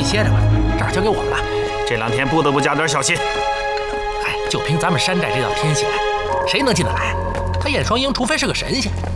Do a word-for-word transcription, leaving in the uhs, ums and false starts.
你歇着吧，这儿交给我了。 这两天不得不加点小心。 哎，就凭咱们山寨这道天险，谁能进得来？他燕双鹰除非是个神仙。